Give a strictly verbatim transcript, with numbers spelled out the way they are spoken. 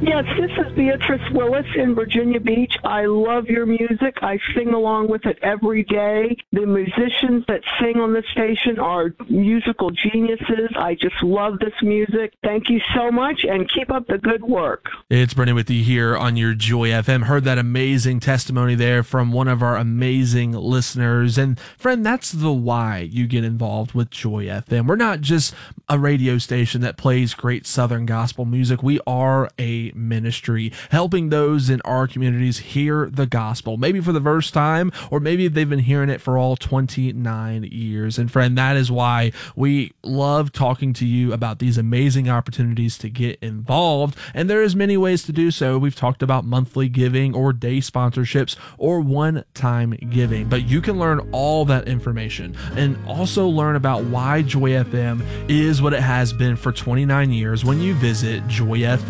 Yes, this is Beatrice Willis in Virginia Beach. I love your music. I sing along with it every day. The musicians that sing on the station are musical geniuses. I just love this music. Thank you so much, and keep up the good work. It's Brendan with you here on your Joy F M. Heard that amazing testimony there from one of our amazing listeners. And friend, that's the why you get involved with Joy F M. We're not just a radio station that plays great Southern gospel music. We are a ministry helping those in our communities hear the gospel, maybe for the first time, or maybe they've been hearing it for all twenty-nine years. And friend, that is why we love talking to you about these amazing opportunities to get involved. And there is many ways to do so. We've talked about monthly giving or day sponsorships or one-time giving, but you can learn all that information and also learn about why Joy F M is what it has been for twenty-nine years when you visit joy f